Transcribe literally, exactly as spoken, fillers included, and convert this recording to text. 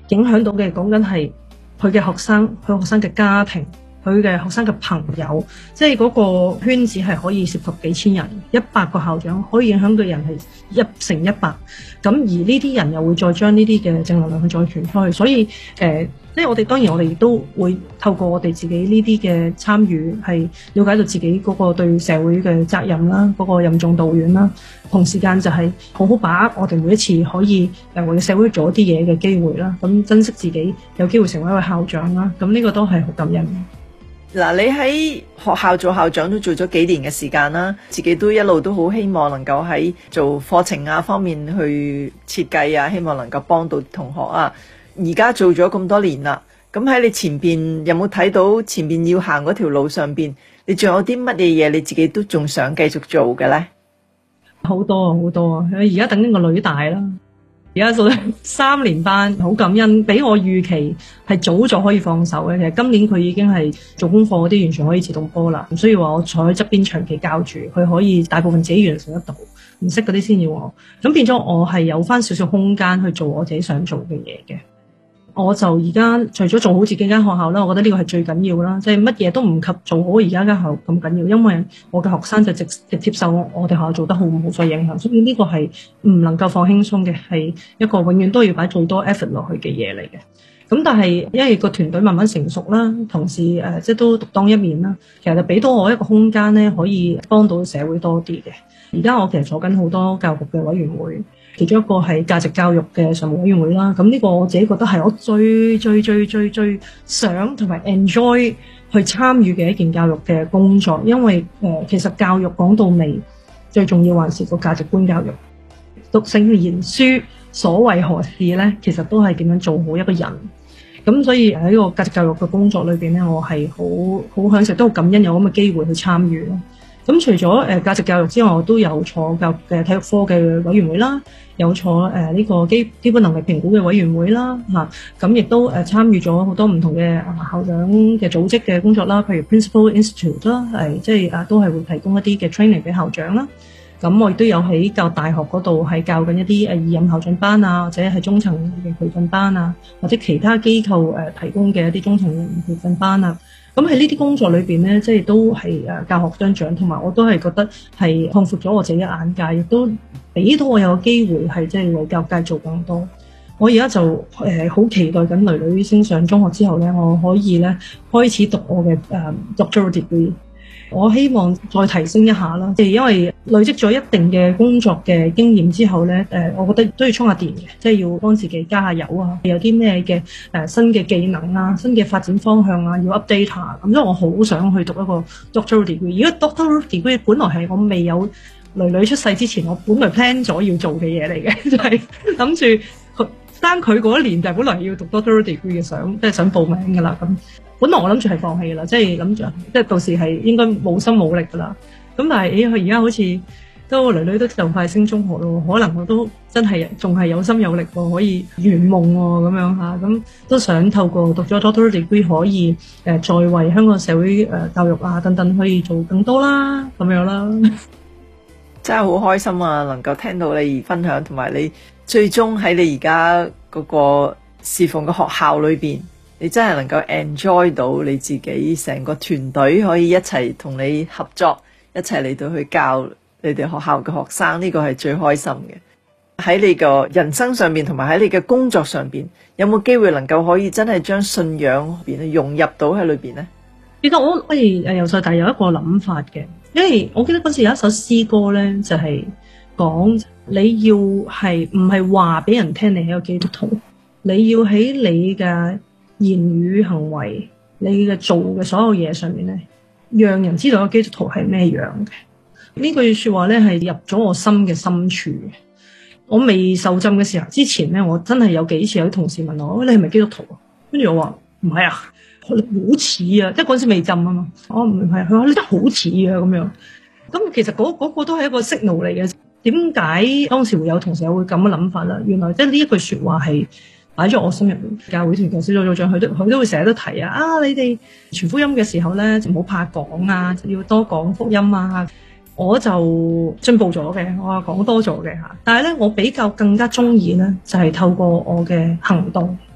影響到嘅講緊係佢嘅學生，佢學生嘅家庭，佢嘅學生嘅朋友，即係嗰個圈子係可以涉及幾千人，一百個校長可以影響嘅人係一乘一百，咁而呢啲人又會再將呢啲嘅正能量去再傳出去，所以誒、呃，即係我哋當然我哋亦都會透過我哋自己呢啲嘅參與，係了解到自己嗰個對社會嘅責任啦，嗰、嗰個任重道遠啦，同時間就係好好把握我哋每一次可以誒為社會做一啲嘢嘅機會啦，咁珍惜自己有機會成為一位校長啦，咁呢個都係好感恩。 嗱，你喺學校做校長都做咗幾年嘅時間啦，自己都一路都好希望能夠喺做課程啊方面去設計啊，希望能夠幫到同學啊。而家做咗咁多年啦，咁喺你前邊有冇睇到前邊要行嗰條路上邊，你仲有啲乜嘢嘢你自己都仲想繼續做嘅呢？ 好多啊，好多啊！而家等緊個女大啦。而家做三年班，好感恩，比我預期係早咗可以放手嘅。其實今年佢已經係做功課嗰啲完全可以自動波啦，唔需要話我坐喺側邊長期教住，佢可以大部分自己完成得到。唔識嗰啲先要我，咁變咗我係有翻少少空間去做我自己想做嘅嘢嘅。我就而家除咗做好自己間學校啦，我覺得呢個係最緊要啦，即係乜嘢都唔及做好而家間學校咁緊要，因為我嘅學生就直直接受我哋學校做得好唔好所影響，所以呢個係唔能夠放輕鬆嘅，係一個永遠都要擺最多 effort 落去嘅嘢嚟嘅。咁但係因為個團隊慢慢成熟啦，同時誒、呃、即係都獨當一面啦，其實就俾到我一個空間咧，可以幫到社會多啲嘅。而家我其實坐緊好多教育局嘅委員會。其中一個係價值教育嘅常務委員會啦，咁呢個我自己覺得係我最最最最最想同埋 enjoy 去參與嘅一件教育嘅工作，因為誒、呃、其實教育講到尾最重要還是個價值觀教育。讀聖賢書所為何事呢？其實都係點樣做好一個人。咁所以喺呢個價值教育嘅工作裏邊呢，我係好好享受，都好感恩有咁嘅機會去參與咯。咁除咗誒價值教育之外，我都有坐教育嘅體育科嘅委員會啦，有坐誒呢、呃這個基基本能力評估嘅委員會啦，嚇咁亦都誒、呃、參與咗好多唔同嘅校長嘅組織嘅工作啦，譬如 Principal Institute 啦，係即係啊都係會提供一啲嘅 training 俾校長啦。咁我亦都有喺教育大學嗰度係教緊一啲誒二任校長班啊，或者係中層嘅培訓班啊，或者其他機構誒、呃、提供嘅一啲中層培訓班啊。咁喺呢啲工作裏邊咧，即係都係誒教學相長，同埋我都係覺得係擴闊咗我自己嘅眼界，亦都俾到我有個機會係即係為教育界做更多。我而家就誒好、呃、期待緊女女升上中學之後咧，我可以咧開始讀我嘅誒、呃、doctoral degree。我希望再提升一下啦，即係因為累積咗一定嘅工作嘅經驗之後咧，誒，我覺得都要充下電嘅，即係要幫自己加下油啊，有啲咩嘅誒新嘅技能啊、新嘅發展方向啊，要 update 下。咁所以我好想去讀一個 doctoral degree。如果 doctoral degree 本來係我未有女女出世之前，我本來 plan 咗要做嘅嘢嚟嘅，就係諗住生佢嗰一年就係本來要讀 doctoral degree 嘅，想即係想報名噶啦咁。本來我諗住係放棄啦，即係諗住即係到時係應該冇心冇力噶啦。咁但係咦，佢而家好似都女女都就快升中學咯，可能我都真係仲係有心有力喎，可以圓夢喎咁樣嚇。咁都想透過讀咗 doctoral degree 可以誒、呃、再為香港社會誒、呃、教育啊等等可以做更多啦咁樣啦。 真係好開心啊！能夠聽到你分享，同埋你最終喺你而家嗰個侍奉嘅學校裏邊。你真係能夠 enjoy 到你自己成個團隊可以一齊同你合作，一齊嚟到去教你哋學校嘅學生，呢個係最開心嘅。喺你個人生上面，同埋喺你嘅工作上邊，有冇機會能夠可以真係將信仰邊融入到喺裏邊呢？ 其實我我哋誒由細大有一個諗法嘅，因為我記得嗰時有一首詩歌咧，就係講你要係唔係話俾人聽你係一個基督徒，你要喺你嘅言語行為，你嘅做嘅所有嘢上面咧，讓人知道個基督徒係咩樣嘅。呢句說話咧係入咗我心嘅深處嘅。我未受浸嘅時候之前咧，我真係有幾次有啲同事問我，你係咪基督徒啊？跟住我話唔係啊，好似啊，即係嗰時未浸啊嘛。我唔係，佢話你真係好似啊咁樣。咁其實嗰嗰個都係一個 signal 嚟嘅。點解當時會有同事有會咁嘅諗法啦？原來即係呢一句說話係擺咗我心入面。教會團契小組組長佢都佢都會成日都提啊，啊你哋傳福音嘅時候咧，就唔好怕講啊，要多講福音啊。我就進步咗嘅，我話講多咗嘅吓。但係咧，我比較更加中意咧，就係透過我嘅行動。